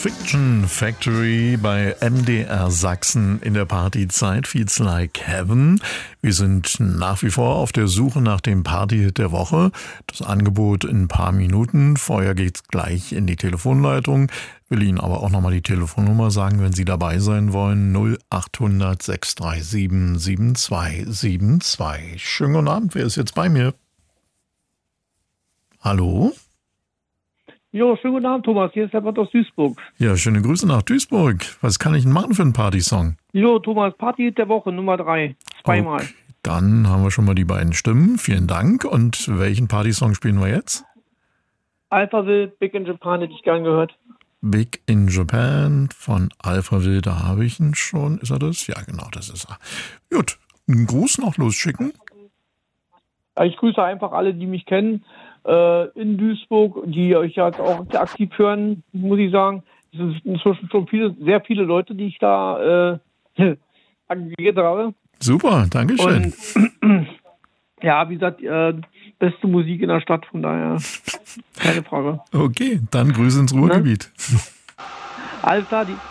Fiction Factory bei MDR Sachsen in der Partyzeit Feels Like Heaven. Wir sind nach wie vor auf der Suche nach dem Partyhit der Woche. Das Angebot in ein paar Minuten. Vorher geht's gleich in die Telefonleitung. Will Ihnen aber auch nochmal die Telefonnummer sagen, wenn Sie dabei sein wollen. 0800 637 7272. Schönen guten Abend. Wer ist jetzt bei mir? Hallo? Jo, schönen guten Abend, Thomas. Hier ist der Bert aus Duisburg. Ja, schöne Grüße nach Duisburg. Was kann ich denn machen für einen Partysong? Jo, Thomas, Party der Woche, Nummer 3. Zweimal. Okay, dann haben wir schon mal die beiden Stimmen. Vielen Dank. Und welchen Partysong spielen wir jetzt? Alphaville, Big in Japan hätte ich gern gehört. Big in Japan von Alphaville, da habe ich ihn schon. Ist er das? Ja, genau, das ist er. Gut, einen Gruß noch losschicken. Ich grüße einfach alle, die mich kennen, in Duisburg, die euch ja auch sehr aktiv hören, muss ich sagen. Es sind inzwischen schon sehr viele Leute, die ich da aggregiert habe. Super, danke schön. Und ja, wie gesagt, beste Musik in der Stadt, von daher keine Frage. Okay, dann Grüße ins Ruhrgebiet. Alles klar,